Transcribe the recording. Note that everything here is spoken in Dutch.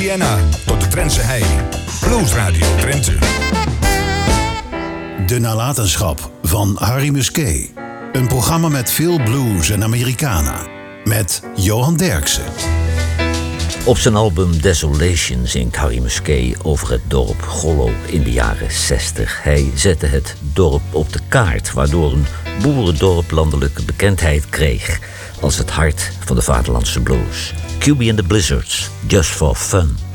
Louisiana tot de Drentse hei. Blues Radio Drenthe. De nalatenschap van Harry Musquet. Een programma met veel blues en Americana. Met Johan Derksen. Op zijn album Desolation zingt Harry Musquet over het dorp Gollo in de jaren 60. Hij zette het dorp op de kaart, waardoor een boerendorp landelijke bekendheid kreeg als het hart van de vaderlandse blues. QB and the Blizzards, Just for Fun.